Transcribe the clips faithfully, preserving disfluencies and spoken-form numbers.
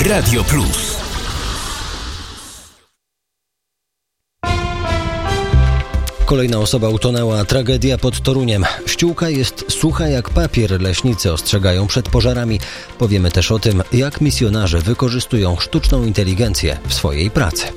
Radio Plus. Kolejna osoba utonęła. Tragedia pod Toruniem. Ściółka jest sucha jak papier. Leśnicy ostrzegają przed pożarami. Powiemy też o tym, jak misjonarze wykorzystują sztuczną inteligencję w swojej pracy.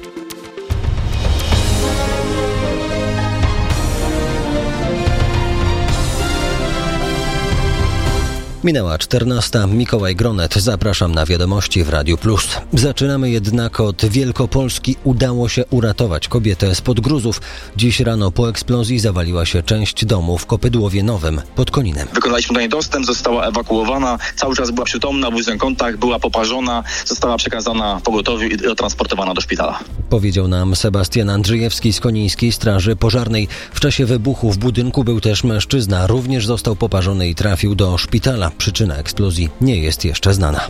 Minęła czternasta. Mikołaj Gronet. Zapraszam na wiadomości w Radiu Plus. Zaczynamy jednak od Wielkopolski. Udało się uratować kobietę spod gruzów. Dziś rano po eksplozji zawaliła się część domu w Kopydłowie Nowym pod Koninem. Wykonaliśmy do niej dostęp, została ewakuowana, cały czas była przytomna, w łzy-kątach, była poparzona, została przekazana pogotowiu i transportowana do szpitala. Powiedział nam Sebastian Andrzejewski z Konińskiej Straży Pożarnej. W czasie wybuchu w budynku był też mężczyzna. Również został poparzony i trafił do szpitala. Przyczyna eksplozji nie jest jeszcze znana.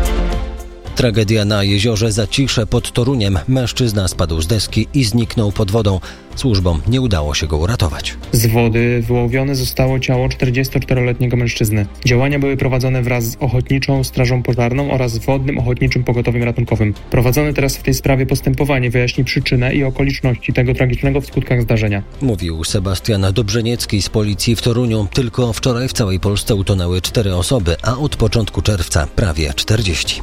Tragedia na jeziorze Zacisze pod Toruniem. Mężczyzna spadł z deski i zniknął pod wodą. Służbom nie udało się go uratować. Z wody wyłowione zostało ciało czterdziestoczteroletniego mężczyzny. Działania były prowadzone wraz z Ochotniczą Strażą Pożarną oraz Wodnym Ochotniczym Pogotowiem Ratunkowym. Prowadzone teraz w tej sprawie postępowanie wyjaśni przyczynę i okoliczności tego tragicznego w skutkach zdarzenia. Mówił Sebastian Dobrzeniecki z policji w Toruniu. Tylko wczoraj w całej Polsce utonęły cztery osoby, a od początku czerwca prawie czterdzieści.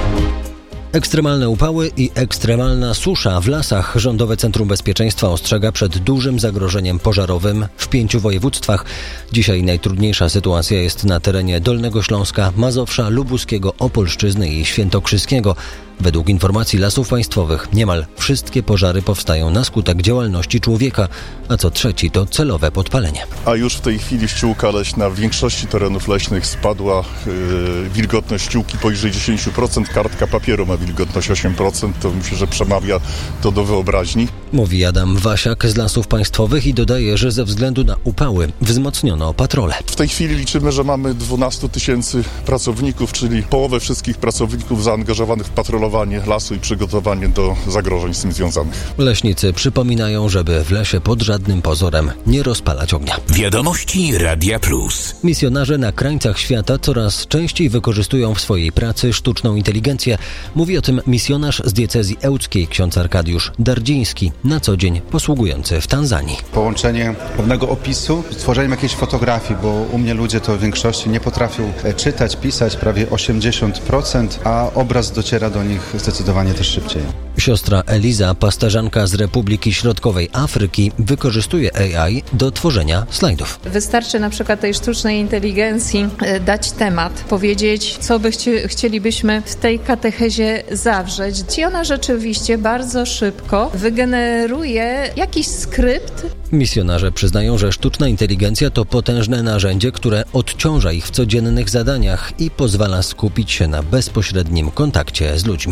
Ekstremalne upały i ekstremalna susza w lasach. Rządowe Centrum Bezpieczeństwa ostrzega przed dużym zagrożeniem pożarowym w pięciu województwach. Dzisiaj najtrudniejsza sytuacja jest na terenie Dolnego Śląska, Mazowsza, Lubuskiego, Opolszczyzny i Świętokrzyskiego. Według informacji Lasów Państwowych niemal wszystkie pożary powstają na skutek działalności człowieka, a co trzeci to celowe podpalenie. A już w tej chwili ściółka leśna w większości terenów leśnych spadła. Yy, wilgotność ściółki poniżej dziesięć procent, kartka papieru ma wilgotność osiem procent, to myślę, że przemawia to do wyobraźni. Mówi Adam Wasiak z Lasów Państwowych i dodaje, że ze względu na upały wzmocniono patrole. W tej chwili liczymy, że mamy dwanaście tysięcy pracowników, czyli połowę wszystkich pracowników zaangażowanych w patrolowanie lasu i przygotowanie do zagrożeń z tym związanych. Leśnicy przypominają, żeby w lesie pod żadnym pozorem nie rozpalać ognia. Wiadomości Radia Plus. Misjonarze na krańcach świata coraz częściej wykorzystują w swojej pracy sztuczną inteligencję. Mówi o tym misjonarz z diecezji ełckiej, ksiądz Arkadiusz Dardziński, na co dzień posługujący w Tanzanii. Połączenie pewnego opisu z tworzeniem jakiejś fotografii, bo u mnie ludzie to w większości nie potrafią czytać, pisać, prawie osiemdziesiąt procent, a obraz dociera do nich zdecydowanie też szybciej. Siostra Eliza, pasterzanka z Republiki Środkowej Afryki, wykorzystuje A I do tworzenia slajdów. Wystarczy na przykład tej sztucznej inteligencji dać temat, powiedzieć, co by chci- chcielibyśmy w tej katechezie zawrzeć. I ona rzeczywiście bardzo szybko wygeneruje jakiś skrypt. Misjonarze przyznają, że sztuczna inteligencja to potężne narzędzie, które odciąża ich w codziennych zadaniach i pozwala skupić się na bezpośrednim kontakcie z ludźmi.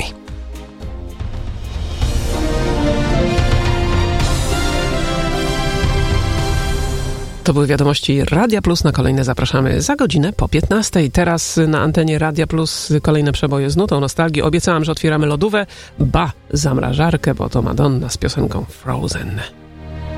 To były wiadomości Radia Plus. Na kolejne zapraszamy za godzinę po piętnastej. Teraz na antenie Radia Plus kolejne przeboje z nutą nostalgii. Obiecałam, że otwieramy lodówę, ba, zamrażarkę, bo to Madonna z piosenką Frozen.